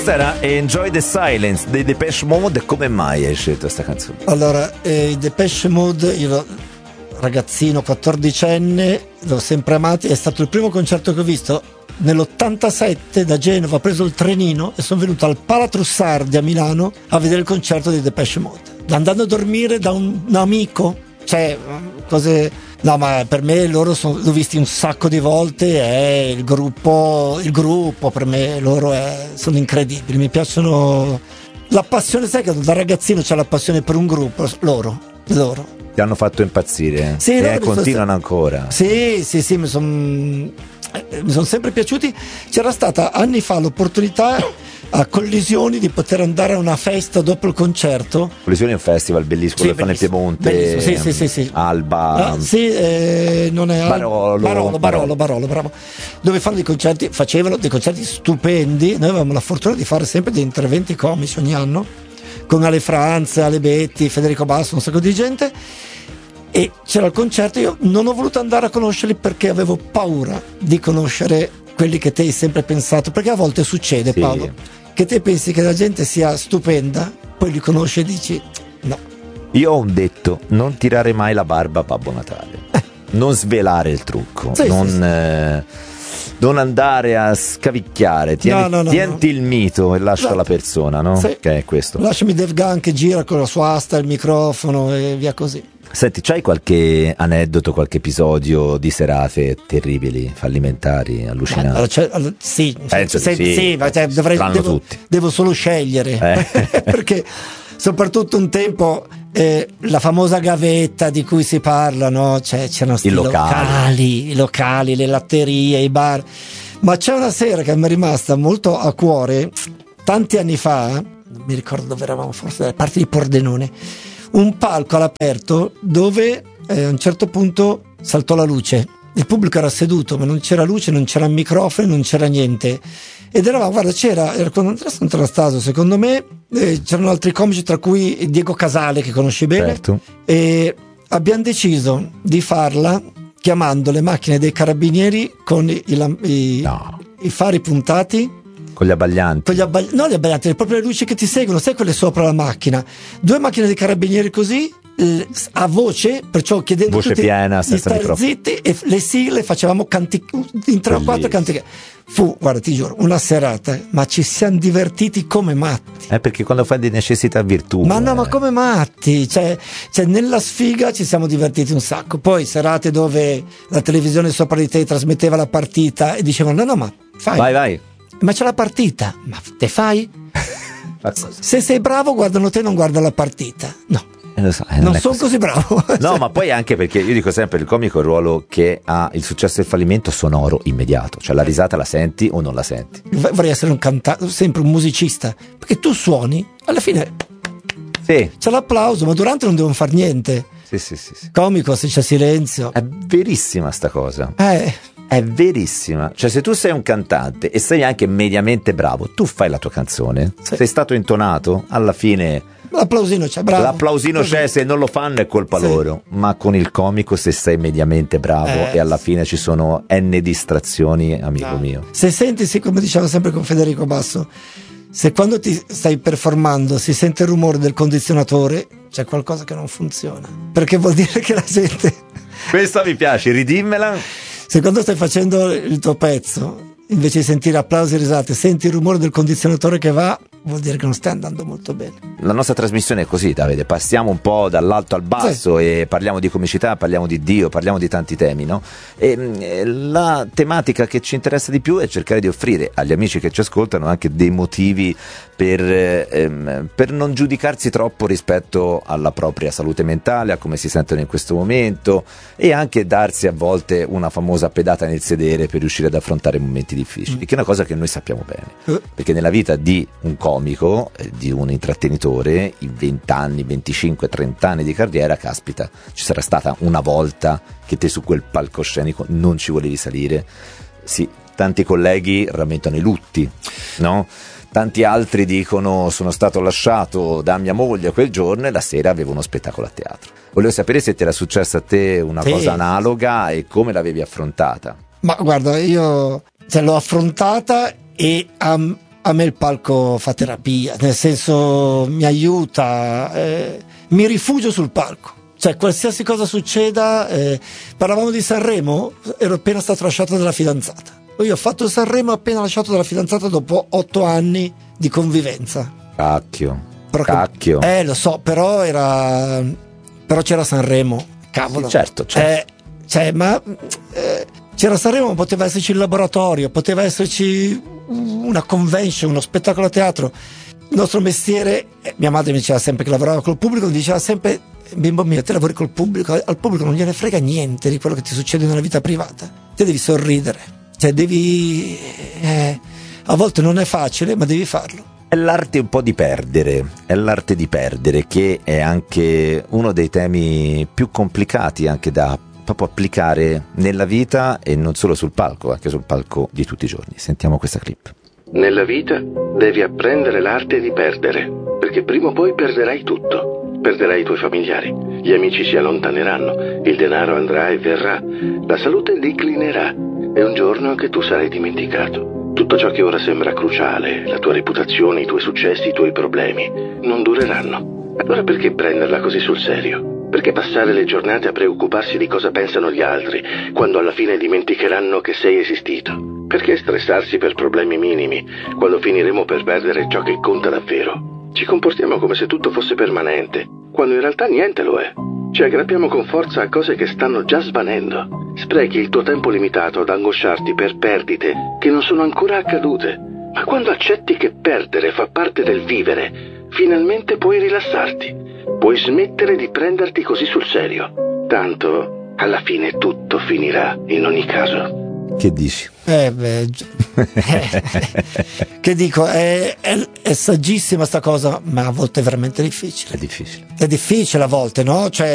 Questa era Enjoy the Silence dei Depeche Mode. Come mai hai scelto questa canzone? Allora, i Depeche Mode, io ragazzino 14enne, l'ho sempre amati. È stato il primo concerto che ho visto nell'87 da Genova. Ho preso il trenino e sono venuto al Palatrussardi a Milano a vedere il concerto dei Depeche Mode, andando a dormire da un amico, cioè cose. No, ma per me loro l'ho visti un sacco di volte, è il gruppo per me, loro sono incredibili, mi piacciono, la passione, sai che da ragazzino c'è la passione per un gruppo, loro. Ti hanno fatto impazzire, sì, e continuano ancora. Sì, mi sono sempre piaciuti. C'era stata anni fa l'opportunità a Collisioni di poter andare a una festa dopo il concerto. Collisioni è un festival bellissimo, sì, lo fanno in Piemonte, sì. Alba, non è Barolo, bravo, dove fanno facevano dei concerti stupendi. Noi avevamo la fortuna di fare sempre degli interventi comici ogni anno con Ale Franz, Ale Betti, Federico Basso, un sacco di gente, e c'era il concerto. Io non ho voluto andare a conoscerli perché avevo paura di conoscere quelli che te hai sempre pensato, perché a volte succede, sì, Paolo, che te pensi che la gente sia stupenda, poi li conosci e dici no. Io ho un detto: non tirare mai la barba a Babbo Natale, non svelare il trucco, non andare a scavicchiare, tienti il mito e lascia la persona, no? Sì. Che è questo. Lasciami Dave Gunn che gira con la sua asta, il microfono e via così. Senti, c'hai qualche aneddoto, qualche episodio di serate terribili, fallimentari, allucinanti? Sì, penso sì, ma devo solo scegliere perché soprattutto un tempo la famosa gavetta di cui si parla, no? C'erano i locali, le latterie, i bar, ma c'è una sera che mi è rimasta molto a cuore, tanti anni fa, non mi ricordo dove eravamo, forse dalle parti di Pordenone, un palco all'aperto dove a un certo punto saltò la luce, il pubblico era seduto ma non c'era luce, non c'era microfono, non c'era niente, ed eravamo, guarda, era contrastato secondo me, c'erano altri comici tra cui Diego Casale che conosci bene, certo. E abbiamo deciso di farla chiamando le macchine dei carabinieri con i fari puntati, con gli abbaglianti. No, gli abbaglianti, proprio le luci che ti seguono, sai, quelle sopra la macchina. 2 macchine dei carabinieri così, a voce, perciò chiedendo voce tutti piena, di stare zitti, e le sigle facevamo in 3 o 4 cantiche. Fu, guarda, ti giuro, una serata, ma ci siamo divertiti come matti. Perché quando fai di necessità virtù. Ma come matti, cioè nella sfiga ci siamo divertiti un sacco. Poi serate dove la televisione sopra di te trasmetteva la partita e dicevano no, ma fai. Vai. Ma c'è la partita, ma te fai? Se sei bravo guardano te, non guarda la partita. No, non sono così bravo. No, ma poi anche perché io dico sempre, il comico è il ruolo che ha il successo e il fallimento sonoro immediato, cioè la risata la senti o non la senti. Vorrei essere un cantante, sempre un musicista, perché tu suoni, alla fine c'è l'applauso, ma durante non devono fare niente. Sì. Comico se c'è silenzio. È verissima sta cosa. È verissima, cioè se tu sei un cantante e sei anche mediamente bravo, tu fai la tua canzone, sei stato intonato, alla fine l'applausino c'è, bravo. L'applausino c'è, se non lo fanno è colpa loro, ma con il comico se sei mediamente bravo e alla fine ci sono n distrazioni, amico mio. Se senti, come diciamo sempre con Federico Basso, se quando ti stai performando si sente il rumore del condizionatore, c'è qualcosa che non funziona, perché vuol dire che la gente... Questa mi piace, ridimmela. Se quando stai facendo il tuo pezzo, invece di sentire applausi e risate, senti il rumore del condizionatore che va, vuol dire che non stai andando molto bene. La nostra trasmissione è così, Davide, passiamo un po' dall'alto al basso e parliamo di comicità, parliamo di Dio, parliamo di tanti temi, no? E la tematica che ci interessa di più è cercare di offrire agli amici che ci ascoltano anche dei motivi per non giudicarsi troppo rispetto alla propria salute mentale, a come si sentono in questo momento, e anche darsi a volte una famosa pedata nel sedere per riuscire ad affrontare momenti difficili, che è una cosa che noi sappiamo bene, perché nella vita di un comico, di un intrattenitore, in 20 anni, 25, 30 anni di carriera, caspita, ci sarà stata una volta che te su quel palcoscenico non ci volevi salire. Sì, tanti colleghi rammentano i lutti, no? Tanti altri dicono: sono stato lasciato da mia moglie quel giorno e la sera avevo uno spettacolo a teatro. Volevo sapere se ti era successa a te una cosa analoga e come l'avevi affrontata. Ma guarda, io l'ho affrontata e a a me il palco fa terapia, nel senso mi aiuta, mi rifugio sul palco. Cioè qualsiasi cosa succeda, parlavamo di Sanremo, ero appena stato lasciato dalla fidanzata. Io ho fatto Sanremo appena lasciato dalla fidanzata dopo 8 anni di convivenza. Cacchio. Lo so, però c'era Sanremo, cavolo. Sì, certo. C'era Sanremo, ma poteva esserci il laboratorio, poteva esserci una convention, uno spettacolo a teatro. Il nostro mestiere, mia madre mi diceva sempre che lavorava col pubblico, mi diceva sempre: bimbo mio, te lavori col pubblico, al pubblico non gliene frega niente di quello che ti succede nella vita privata, te devi sorridere, cioè devi a volte non è facile, ma devi farlo. È l'arte un po' di perdere, che è anche uno dei temi più complicati anche da proprio applicare nella vita, e non solo sul palco, anche sul palco di tutti i giorni. Sentiamo questa clip. Nella vita devi apprendere l'arte di perdere, perché prima o poi perderai tutto. Perderai i tuoi familiari, gli amici si allontaneranno, il denaro andrà e verrà, la salute declinerà e un giorno anche tu sarai dimenticato. Tutto ciò che ora sembra cruciale, la tua reputazione, i tuoi successi, i tuoi problemi, non dureranno. Allora perché prenderla così sul serio? Perché passare le giornate a preoccuparsi di cosa pensano gli altri, quando alla fine dimenticheranno che sei esistito? Perché stressarsi per problemi minimi, quando finiremo per perdere ciò che conta davvero? Ci comportiamo come se tutto fosse permanente, quando in realtà niente lo è. Ci aggrappiamo con forza a cose che stanno già svanendo. Sprechi il tuo tempo limitato ad angosciarti per perdite che non sono ancora accadute. Ma quando accetti che perdere fa parte del vivere, finalmente puoi rilassarti. Puoi smettere di prenderti così sul serio. Tanto, alla fine tutto finirà in ogni caso. Che dici? Che dico, è saggissima sta cosa, ma a volte è veramente difficile. È difficile. È difficile a volte, no? Cioè,